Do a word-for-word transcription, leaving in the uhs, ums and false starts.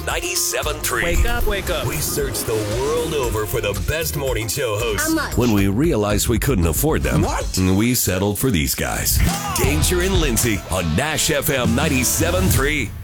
ninety-seven point three. Wake up, wake up. We searched the world over for the best morning show hosts. How much? When we realized we couldn't afford them, What? we settled for these guys. Danger and Lindsay on Nash F M ninety-seven point three.